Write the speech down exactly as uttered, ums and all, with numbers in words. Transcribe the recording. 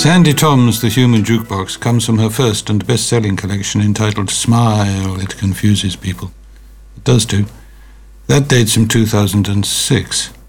Sandy Tom's The Human Jukebox comes from her first and best-selling collection entitled Smile, It Confuses People. It does do. That dates from two thousand six.